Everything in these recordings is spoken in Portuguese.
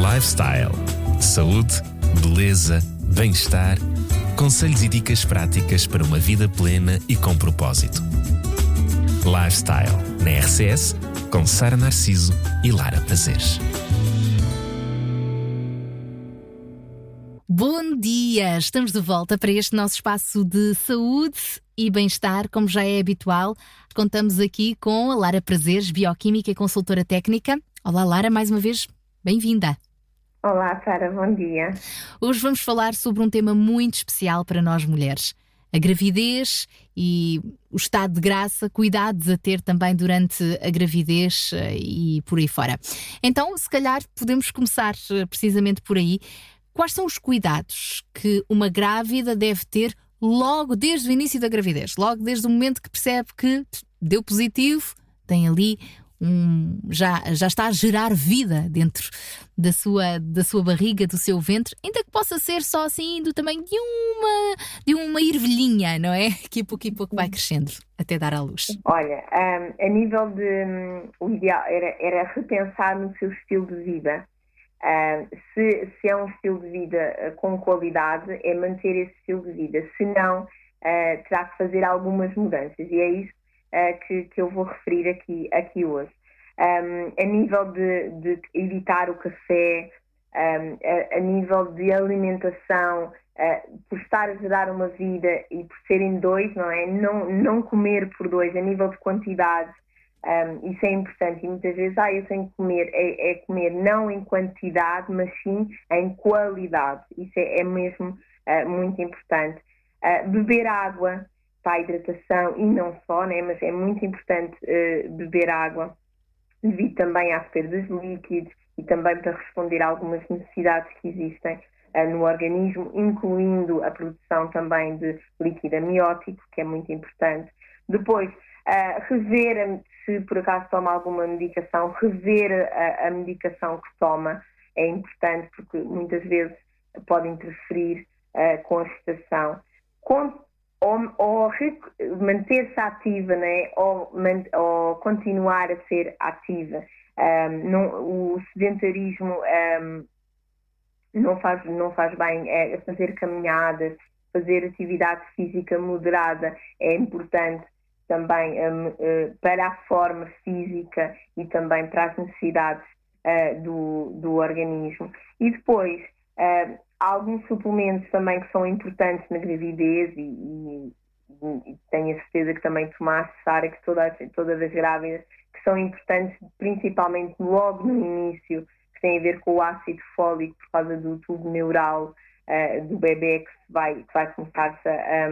Lifestyle. Saúde, beleza, bem-estar. Conselhos e dicas práticas para uma vida plena e com propósito. Lifestyle, na RCS, com Sara Narciso e Lara Prazeres. Bom dia! Estamos de volta para este nosso espaço de saúde e bem-estar, como já é habitual. Contamos aqui com a Lara Prazeres, bioquímica e consultora técnica. Olá, Lara, mais uma vez, bem-vinda. Olá, Sara, bom dia. Hoje vamos falar sobre um tema muito especial para nós mulheres. A gravidez e o estado de graça, cuidados a ter também durante a gravidez e por aí fora. Então, se calhar, podemos começar precisamente por aí. Quais são os cuidados que uma grávida deve ter logo desde o início da gravidez? Logo desde o momento que percebe que deu positivo, tem ali já está a gerar vida dentro da sua barriga, do seu ventre, ainda que possa ser só assim do tamanho de uma ervilhinha, não é? Que a pouco vai crescendo até dar à luz. Olha, a nível de o ideal era repensar no seu estilo de vida. Se é um estilo de vida com qualidade, é manter esse estilo de vida. Se não, terá que fazer algumas mudanças. E é isso que eu vou referir aqui hoje. A nível de evitar o café, a nível de alimentação, por estar a gerar uma vida e por serem dois, não é? Não comer por dois, a nível de quantidade. Isso é importante e muitas vezes eu tenho que comer, é comer não em quantidade, mas sim em qualidade. Isso é mesmo muito importante. Beber água para a hidratação e não só, né? Mas é muito importante beber água devido também à perda dos líquidos e também para responder a algumas necessidades que existem no organismo, incluindo a produção também de líquido amniótico, que é muito importante. Depois, rever, se por acaso toma alguma medicação, rever a medicação que toma é importante porque muitas vezes pode interferir com a gestação. Ou manter-se ativa, né? ou continuar a ser ativa. O sedentarismo não faz bem. Fazer caminhadas, fazer atividade física moderada é importante também para a forma física e também para as necessidades do organismo. E depois, há alguns suplementos também que são importantes na gravidez e tenho a certeza que também tomaste, Sara, que todas as grávidas, que são importantes principalmente logo no início, que têm a ver com o ácido fólico por causa do tubo neural do bebê que vai começar-se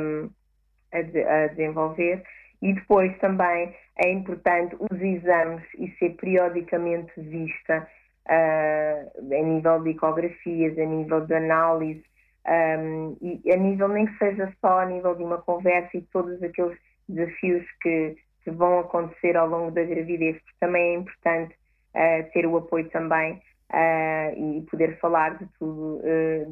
a desenvolver. E depois também é importante os exames e ser periodicamente vista a nível de ecografias, a nível de análise, e a nível nem que seja só a nível de uma conversa e todos aqueles desafios que vão acontecer ao longo da gravidez, porque também é importante ter o apoio também e poder falar de tudo